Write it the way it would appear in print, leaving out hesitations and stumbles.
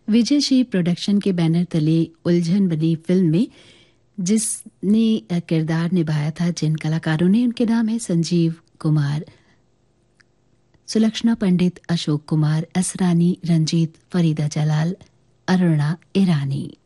विजय Shri production के banner तले उलझन बनी फिल्म में जिसने किरदार निभाया था, जिन कलाकारों ने, उनके नाम है संजीव कुमार, सुलक्षणा पंडित, अशोक कुमार, असरानी, रंजीत, फरीदा जलाल, अरुणा ईरानी।